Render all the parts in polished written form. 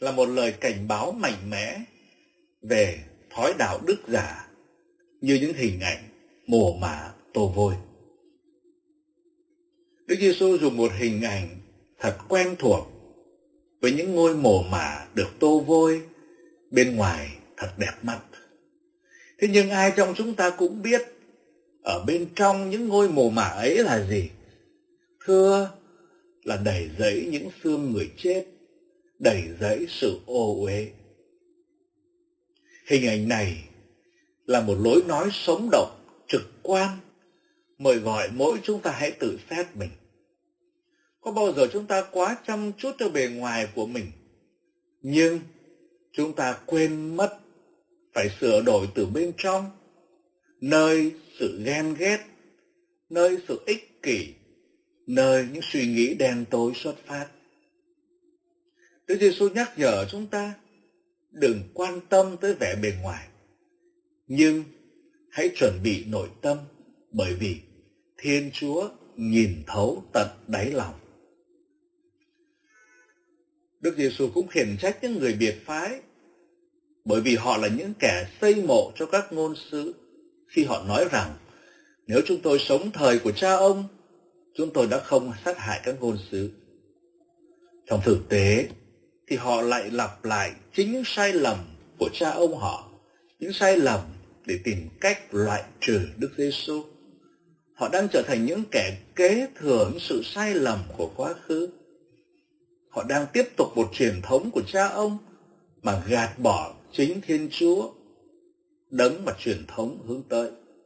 là một lời cảnh báo mạnh mẽ về thói đạo đức giả như những hình ảnh mồ mả tô vôi. Đức Giêsu dùng một hình ảnh thật quen thuộc với những ngôi mồ mả được tô vôi bên ngoài thật đẹp mắt. Thế nhưng ai trong chúng ta cũng biết ở bên trong những ngôi mồ mả ấy là gì? Thưa là đầy dẫy những xương người chết, đầy dẫy sự ô uế. Hình ảnh này là một lối nói sống động, trực quan, mời gọi mỗi chúng ta hãy tự xét mình. Có bao giờ chúng ta quá chăm chút cho bề ngoài của mình, nhưng chúng ta quên mất phải sửa đổi từ bên trong, nơi sự ghen ghét, nơi sự ích kỷ, nơi những suy nghĩ đen tối xuất phát. Đức Giêsu nhắc nhở chúng ta đừng quan tâm tới vẻ bề ngoài, nhưng hãy chuẩn bị nội tâm, bởi vì Thiên Chúa nhìn thấu tận đáy lòng. Đức Giêsu cũng khiển trách những người biệt phái, bởi vì họ là những kẻ xây mộ cho các ngôn sứ, khi họ nói rằng nếu chúng tôi sống thời của cha ông, chúng tôi đã không sát hại các ngôn sứ. Trong thực tế thì họ lại lặp lại chính những sai lầm của cha ông họ, những sai lầm để tìm cách loại trừ Đức Giêsu. Họ đang trở thành những kẻ kế thừa những sự sai lầm của quá khứ. Họ đang tiếp tục một truyền thống của cha ông mà gạt bỏ chính Thiên Chúa, đấng mà truyền thống hướng tới.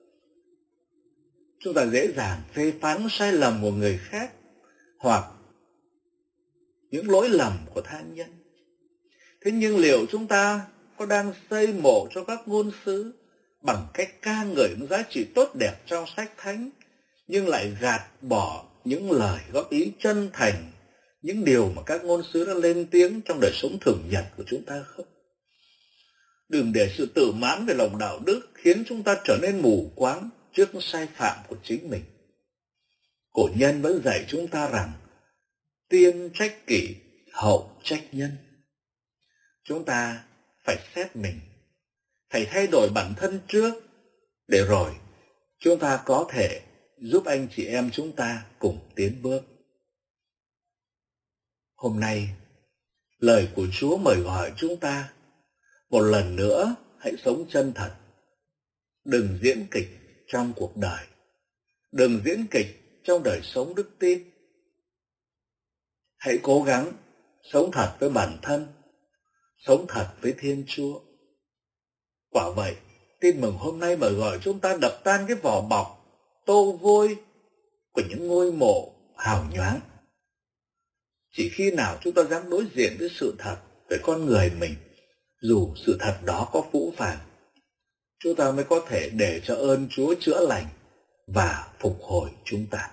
Chúng ta dễ dàng phê phán sai lầm của người khác hoặc những lỗi lầm của tha nhân. Thế nhưng liệu chúng ta có đang xây mộ cho các ngôn sứ bằng cách ca ngợi những giá trị tốt đẹp trong sách thánh, nhưng lại gạt bỏ những lời góp ý chân thành, những điều mà các ngôn sứ đã lên tiếng trong đời sống thường nhật của chúng ta không? Đừng để sự tự mãn về lòng đạo đức khiến chúng ta trở nên mù quáng trước những sai phạm của chính mình. Cổ nhân vẫn dạy chúng ta rằng tiên trách kỷ, hậu trách nhân. Chúng ta phải xét mình, phải thay đổi bản thân trước, để rồi chúng ta có thể giúp anh chị em chúng ta cùng tiến bước. Hôm nay, lời của Chúa mời gọi chúng ta một lần nữa hãy sống chân thật. Đừng diễn kịch trong cuộc đời, đừng diễn kịch trong đời sống đức tin. Hãy cố gắng sống thật với bản thân, sống thật với Thiên Chúa. Quả vậy, tin mừng hôm nay mời gọi chúng ta đập tan cái vỏ bọc tô vôi của những ngôi mộ hào nhoáng. Chỉ khi nào chúng ta dám đối diện với sự thật về con người mình, dù sự thật đó có phũ phàng, chúng ta mới có thể để cho ơn Chúa chữa lành và phục hồi chúng ta.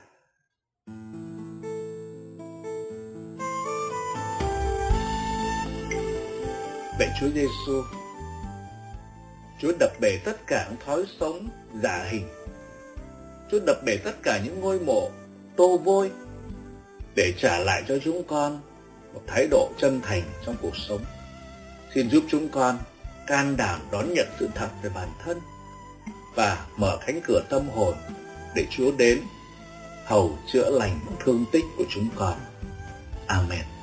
Lạy Chúa Giêsu, Chúa đập bể tất cả những thói sống giả hình. Chúa đập bể tất cả những ngôi mộ tô vôi để trả lại cho chúng con một thái độ chân thành trong cuộc sống. Xin giúp chúng con can đảm đón nhận sự thật về bản thân và mở cánh cửa tâm hồn để Chúa đến hầu chữa lành thương tích của chúng con. Amen.